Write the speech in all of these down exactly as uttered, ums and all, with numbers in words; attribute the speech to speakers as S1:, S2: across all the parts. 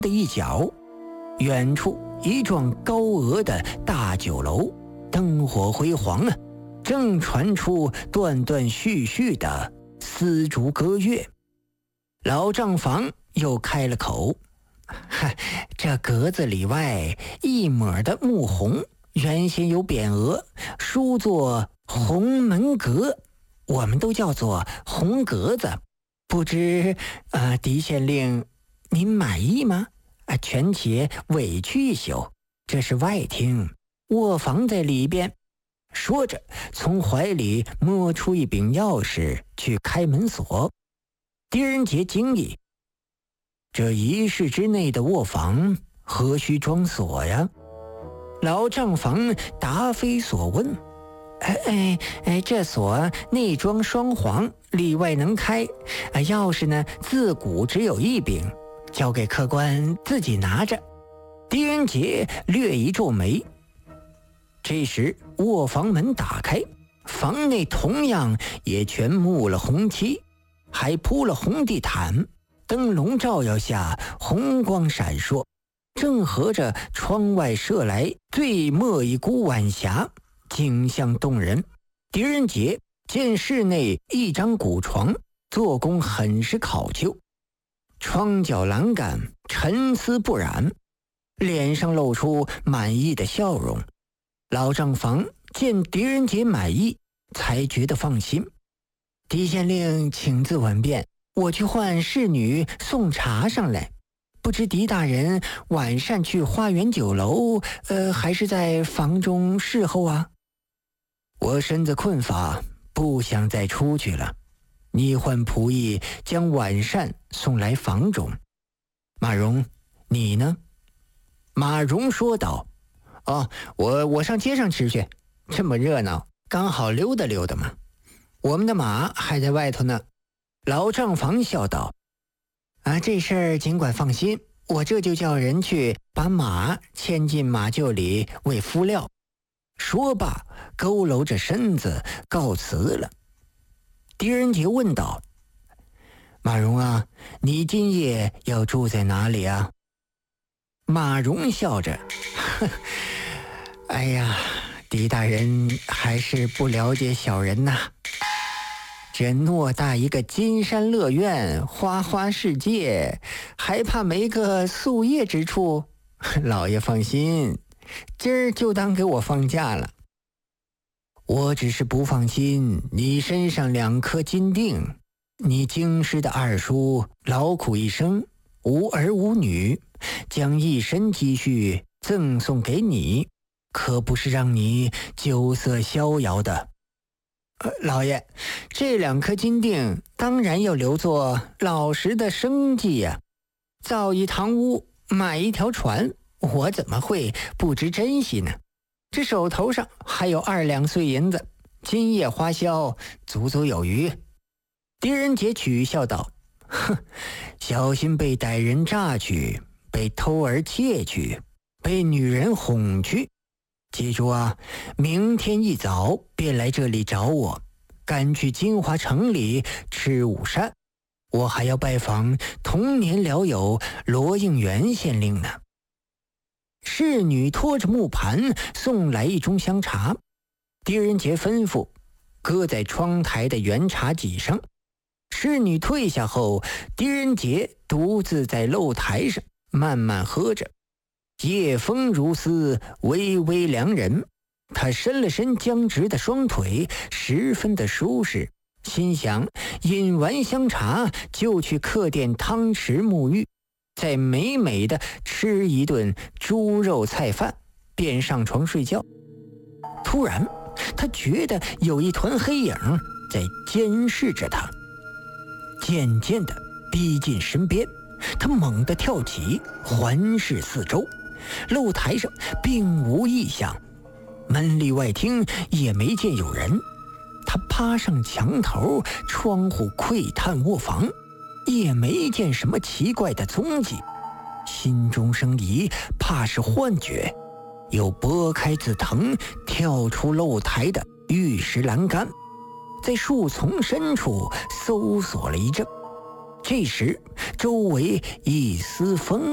S1: 的一角，远处一幢高额的大酒楼，灯火辉煌啊，正传出断断续续的丝竹歌乐。老账房又开了口：这格子里外一抹的木红，原先有匾额，书作红门阁，我们都叫做红格子。不知呃，狄县令您满意吗？啊，权且委屈一宿，这是外厅，卧房在里边。说着，从怀里摸出一柄钥匙去开门锁。狄仁杰惊异，这一室之内的卧房何须装锁呀？老账房答非所问。哎哎哎，这锁内装双簧，里外能开。啊，钥匙呢，自古只有一柄，交给客官自己拿着。狄仁杰略一皱眉。这时卧房门打开，房内同样也全幕了红漆，还铺了红地毯，灯笼照耀下红光闪烁，正合着窗外射来最末一股晚霞，景象动人。狄仁杰见室内一张古床，做工很是考究，窗角栏杆沉丝不染，脸上露出满意的笑容。老账房见狄仁杰满意，才觉得放心。狄县令请自稳便，我去唤侍女送茶上来。不知狄大人晚上去花园酒楼，呃，还是在房中侍候啊？我身子困乏，不想再出去了。你唤仆役将晚膳送来房中。马荣，你呢？马荣说道：哦，我我上街上吃去，这么热闹，刚好溜达溜达嘛。我们的马还在外头呢。老账房笑道：啊，这事儿尽管放心，我这就叫人去把马牵进马厩里喂敷料。说罢，佝偻着身子告辞了。狄仁杰问道：马荣啊，你今夜要住在哪里啊？马荣笑着：哎呀，狄大人还是不了解小人呐。这偌大一个金山乐苑，花花世界，还怕没个宿夜之处？老爷放心，今儿就当给我放假了。我只是不放心你身上两颗金锭。你京师的二叔劳苦一生，无儿无女，将一身积蓄赠送给你，可不是让你酒色逍遥的。呃，老爷，这两颗金锭当然要留作老实的生计呀、啊。造一堂屋，买一条船，我怎么会不知珍惜呢？这手头上还有二两碎银子，今夜花销足足有余。狄仁杰取笑道：哼，小心被歹人榨去，被偷儿窃去，被女人哄去。记住啊，明天一早便来这里找我，赶去金华城里吃午膳。我还要拜访童年老友罗应元县令呢。侍女拖着木盘送来一盅香茶，狄仁杰吩咐搁在窗台的圆茶几上。侍女退下后，狄仁杰独自在露台上慢慢喝着。夜风如丝，微微凉人。他伸了伸僵直的双腿，十分的舒适，心想饮完香茶就去客店汤池沐浴，再美美的吃一顿猪肉菜饭，便上床睡觉。突然他觉得有一团黑影在监视着他，渐渐地逼近身边。他猛地跳起，环视四周，露台上并无异象，门里外厅也没见有人。他爬上墙头，窗户窥探卧房，也没见什么奇怪的踪迹。心中生疑，怕是幻觉，又拨开紫藤，跳出露台的玉石栏杆，在树丛深处搜索了一阵。这时周围一丝风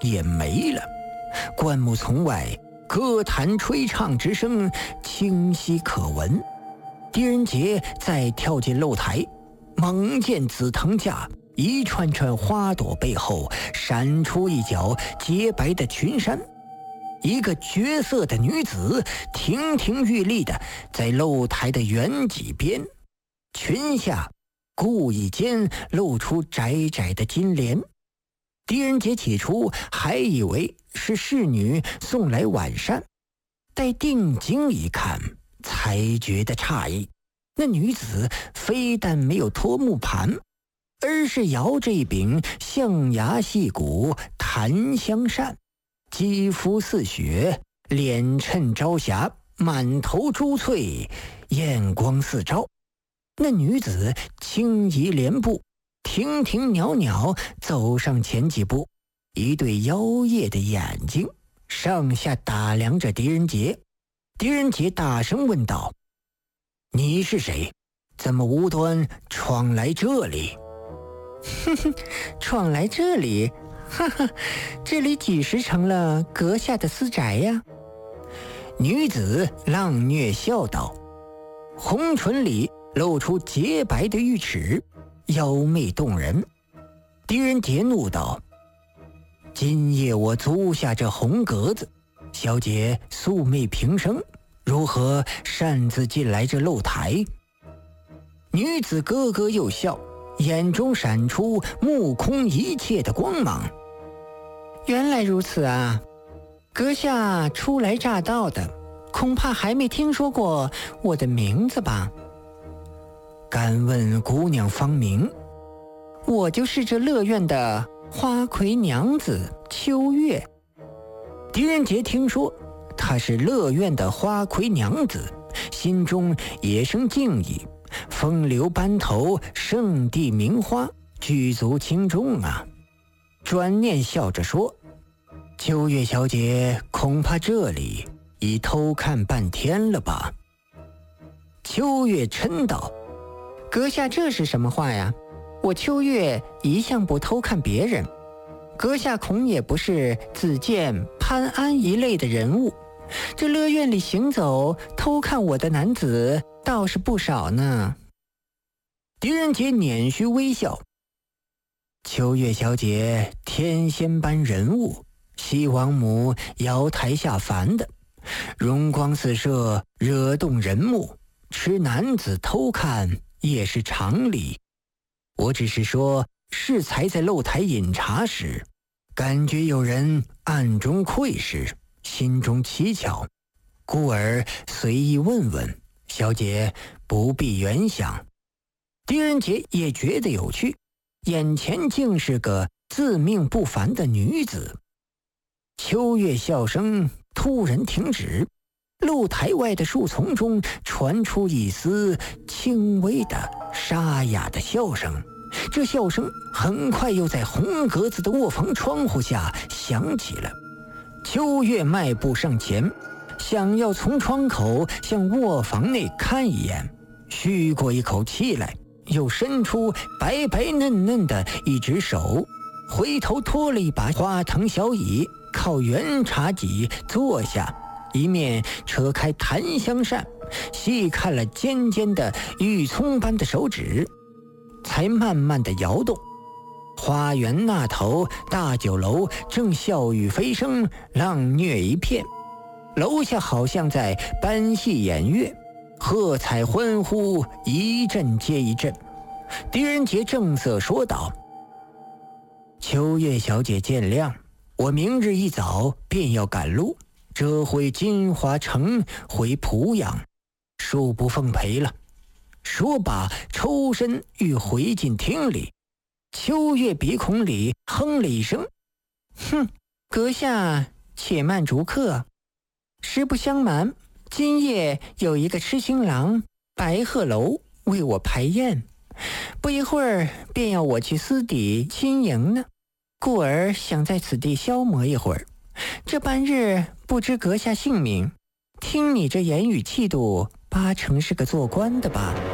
S1: 也没了。灌木丛外，歌坛吹唱之声清晰可闻。狄仁杰再跳进露台，猛见紫藤架一串串花朵背后闪出一角洁白的裙衫，一个绝色的女子亭亭玉立的在露台的圆脊边，裙下故意间露出窄窄的金莲。狄仁杰起初还以为是侍女送来晚膳，待定睛一看，才觉得诧异。那女子非但没有托木盘，而是摇着一柄象牙细骨檀香扇，肌肤似雪，脸衬朝霞，满头珠翠，艳光四照。那女子轻移莲步，亭亭袅袅走上前几步，一对妖冶的眼睛上下打量着狄仁杰。狄仁杰大声问道：你是谁？怎么无端闯来这里？
S2: 哼哼，闯来这里？哈哈，这里几时成了阁下的私宅呀？
S1: 女子浪谑笑道，红唇里露出洁白的玉齿，妖媚动人。狄仁杰怒道：今夜我租下这红格子，小姐素昧平生，如何擅自进来这露台？女子咯咯又笑，眼中闪出目空一切的光芒。
S2: 原来如此啊，阁下初来乍到的，恐怕还没听说过我的名字吧？
S1: 敢问姑娘芳名？
S2: 我就是这乐院的花魁娘子秋月。
S1: 狄仁杰听说她是乐院的花魁娘子，心中也生敬意。风流班头，圣地名花，举足轻重啊。转念笑着说：秋月小姐恐怕这里已偷看半天了吧？秋月嗔道：
S2: 阁下这是什么话呀？我秋月一向不偷看别人，阁下恐也不是子建、潘安一类的人物，这乐院里行走偷看我的男子倒是不少呢。
S1: 狄仁杰捻须微笑：秋月小姐天仙般人物，西王母瑶台下凡的，容光四射，惹动人目，吃男子偷看也是常理。我只是说适才在露台饮茶时，感觉有人暗中窥视，心中蹊跷，故而随意问问，小姐不必原想。狄仁杰也觉得有趣，眼前竟是个自命不凡的女子。秋月笑声突然停止，露台外的树丛中传出一丝轻微的沙哑的笑声，这笑声很快又在红格子的卧房窗户下响起了。秋月迈步上前，想要从窗口向卧房内看一眼，吁过一口气来，又伸出白白嫩嫩的一只手，回头拖了一把花藤小椅，靠圆茶几坐下，一面扯开檀香扇，细看了尖尖的玉葱般的手指，才慢慢的摇动。花园那头大酒楼正笑语飞声，浪谑一片，楼下好像在搬戏演乐，喝彩欢呼一阵接一阵。狄仁杰正色说道：秋月小姐见谅，我明日一早便要赶路，折回金华城回濮阳，恕不奉陪了。说罢抽身欲回进厅里。秋月鼻孔里哼了一声：
S2: 哼，阁下且慢逐客。实不相瞒，今夜有一个痴心郎白鹤楼为我排宴，不一会儿便要我去私底亲迎呢，故而想在此地消磨一会儿。这半日不知阁下姓名，听你这言语气度，八成是个做官的吧？